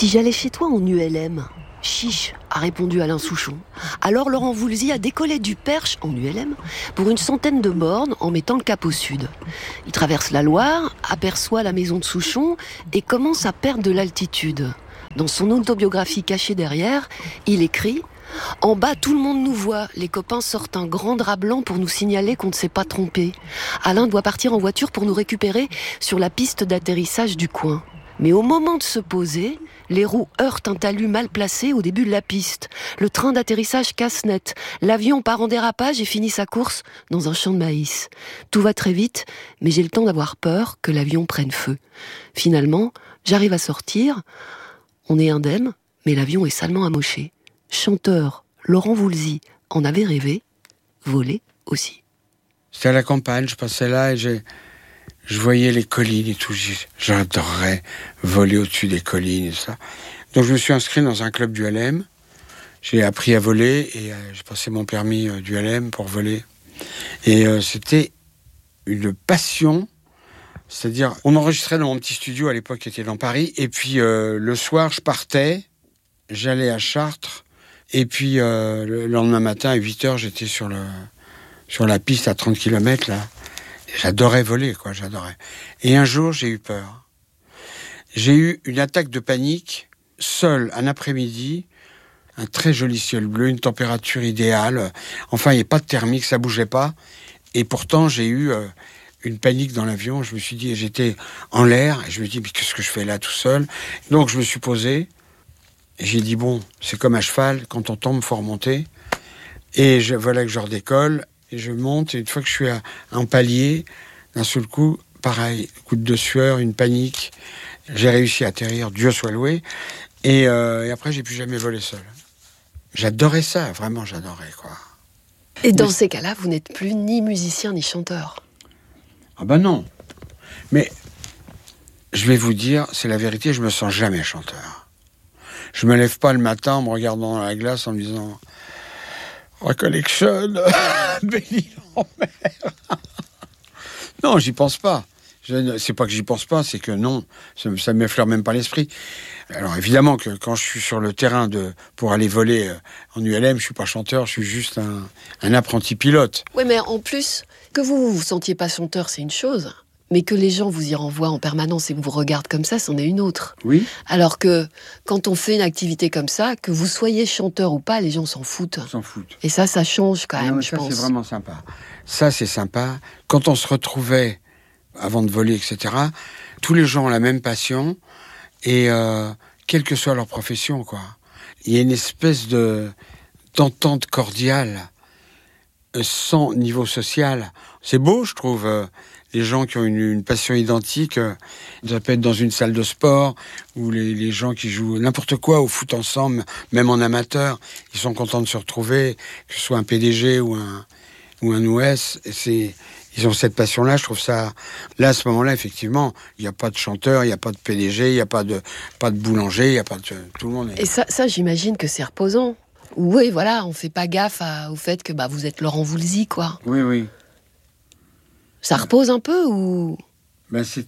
Si j'allais chez toi en ULM, chiche, a répondu Alain Souchon. Alors Laurent Voulzy a décollé du Perche en ULM pour une centaine de bornes en mettant le cap au sud. Il traverse la Loire, aperçoit la maison de Souchon et commence à perdre de l'altitude. Dans son autobiographie cachée derrière, il écrit « En bas, tout le monde nous voit. Les copains sortent un grand drap blanc pour nous signaler qu'on ne s'est pas trompé. Alain doit partir en voiture pour nous récupérer sur la piste d'atterrissage du coin. Mais au moment de se poser, les roues heurtent un talus mal placé au début de la piste. Le train d'atterrissage casse net. L'avion part en dérapage et finit sa course dans un champ de maïs. Tout va très vite, mais j'ai le temps d'avoir peur que l'avion prenne feu. Finalement, j'arrive à sortir. On est indemne, mais l'avion est salement amoché. Chanteur, Laurent Voulzy en avait rêvé, volé aussi. » C'était à la campagne, je passais là et je voyais les collines et tout. J'adorerais voler au-dessus des collines et ça. Donc je me suis inscrit dans un club du LM. J'ai appris à voler et j'ai passé mon permis du LM pour voler. Et c'était une passion. C'est-à-dire, on enregistrait dans mon petit studio à l'époque qui était dans Paris. Et puis le soir, je partais, j'allais à Chartres. Et puis le lendemain matin, à 8h, j'étais sur la piste à 30 km, là. J'adorais voler, quoi, j'adorais. Et un jour, j'ai eu peur. J'ai eu une attaque de panique, seul, un après-midi, un très joli ciel bleu, une température idéale. Enfin, il n'y a pas de thermique, ça bougeait pas. Et pourtant, j'ai eu une panique dans l'avion. Je me suis dit, j'étais en l'air, et je me dis, mais qu'est-ce que je fais là, tout seul? Donc, je me suis posé, et j'ai dit, bon, c'est comme à cheval, quand on tombe, il faut remonter. Et voilà que je redécolle. Et je monte, et une fois que je suis en palier, d'un seul coup, pareil, goutte de sueur, une panique. J'ai réussi à atterrir, Dieu soit loué. Et après, j'ai plus jamais volé seul. J'adorais ça, vraiment, j'adorais, quoi. Et dans ces cas-là, vous n'êtes plus ni musicien ni chanteur. Ah ben non. Mais je vais vous dire, c'est la vérité, je me sens jamais chanteur. Je me lève pas le matin en me regardant dans la glace en me disant... Recollection, béni en mer. Non, j'y pense pas. C'est pas que j'y pense pas, c'est que non, ça m'effleure même pas l'esprit. Alors évidemment que quand je suis sur le terrain pour aller voler en ULM, je suis pas chanteur, je suis juste un apprenti pilote. Oui, mais en plus, que vous sentiez pas chanteur, c'est une chose. Mais que les gens vous y renvoient en permanence et vous regardent comme ça, c'en est une autre. Oui. Alors que quand on fait une activité comme ça, que vous soyez chanteur ou pas, les gens s'en foutent. S'en foutent. Et ça change quand même, je pense. Ça, c'est vraiment sympa. Ça, c'est sympa. Quand on se retrouvait, avant de voler, etc., tous les gens ont la même passion, et quelle que soit leur profession, quoi. Il y a une espèce d'entente cordiale, sans niveau social. C'est beau, je trouve. Les gens qui ont une passion identique, ça peut être dans une salle de sport, ou les gens qui jouent n'importe quoi au foot ensemble, même en amateur, ils sont contents de se retrouver, que ce soit un PDG ou un OS, ils ont cette passion-là, je trouve ça... Là, à ce moment-là, effectivement, il n'y a pas de chanteur, il n'y a pas de PDG, il n'y a pas de boulanger, il n'y a pas de... Tout le monde est... Et ça, j'imagine que c'est reposant. Oui, voilà, on fait pas gaffe au fait que vous êtes Laurent Voulzy, quoi. Oui, oui. Ça repose un peu ou... Ben c'est...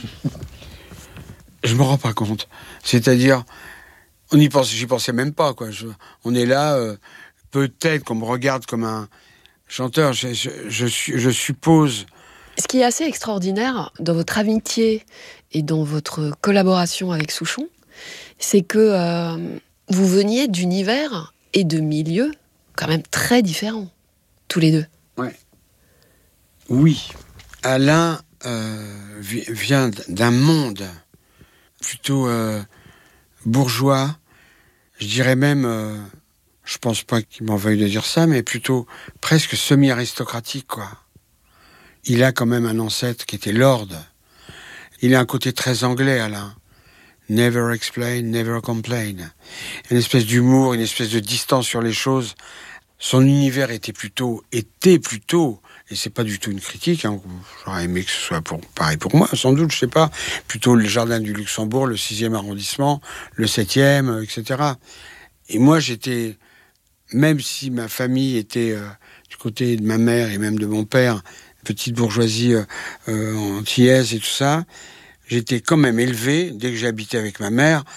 Je me rends pas compte. C'est-à-dire, j'y pensais même pas, quoi. On est là, peut-être qu'on me regarde comme un chanteur, je suppose. Ce qui est assez extraordinaire dans votre amitié et dans votre collaboration avec Souchon, c'est que vous veniez d'univers et de milieux quand même très différents, tous les deux. Ouais. Oui. Alain vient d'un monde plutôt bourgeois, je dirais même, je pense pas qu'il m'en veuille de dire ça, mais plutôt presque semi-aristocratique, quoi. Il a quand même un ancêtre qui était lord. Il a un côté très anglais, Alain. Never explain, never complain. Une espèce d'humour, une espèce de distance sur les choses. Son univers était plutôt, et c'est pas du tout une critique, hein. J'aurais aimé que ce soit pareil pour moi, sans doute, je sais pas, plutôt le jardin du Luxembourg, le 6e arrondissement, le 7e, etc. Et moi, j'étais, même si ma famille était du côté de ma mère et même de mon père, petite bourgeoisie antillaise et tout ça, j'étais quand même élevé, dès que j'ai habité avec ma mère,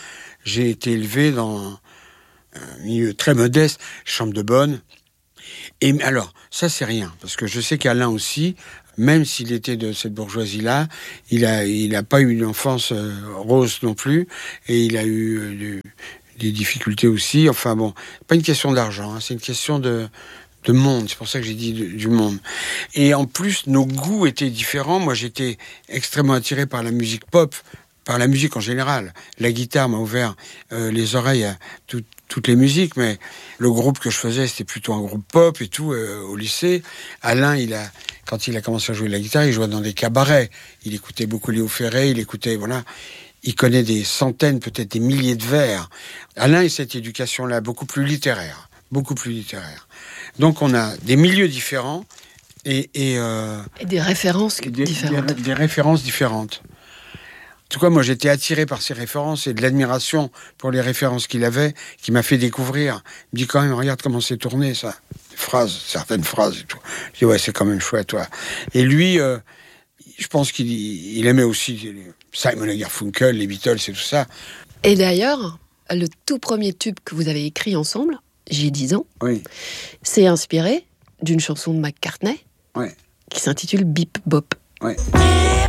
j'ai été élevé dans un milieu très modeste, chambre de bonne. Et alors, ça c'est rien, parce que je sais qu'Alain aussi, même s'il était de cette bourgeoisie-là, il a pas eu une enfance rose non plus, et il a eu des difficultés aussi. Enfin bon, pas une question d'argent, hein, c'est une question de monde. C'est pour ça que j'ai dit du monde. Et en plus, nos goûts étaient différents. Moi, j'étais extrêmement attiré par la musique pop, par la musique en général. La guitare m'a ouvert les oreilles à toutes les musiques, mais le groupe que je faisais, c'était plutôt un groupe pop et tout, au lycée. Alain, quand il a commencé à jouer de la guitare, il jouait dans des cabarets. Il écoutait beaucoup Léo Ferré, il connaît des centaines, peut-être des milliers de vers. Alain a cette éducation-là, beaucoup plus littéraire. Donc on a des milieux différents et des références différentes. Des références différentes. En tout cas, moi, j'étais attiré par ces références et de l'admiration pour les références qu'il avait, qui m'a fait découvrir. Il me dit quand même, regarde comment c'est tourné, ça. Certaines phrases et tout. Je dis, ouais, c'est quand même chouette, toi. Et lui, je pense qu'il aimait aussi Simon & Garfunkel, les Beatles et tout ça. Et d'ailleurs, le tout premier tube que vous avez écrit ensemble, j'ai 10 ans, oui, c'est inspiré d'une chanson de McCartney, oui, qui s'intitule Bip Bop. Oui.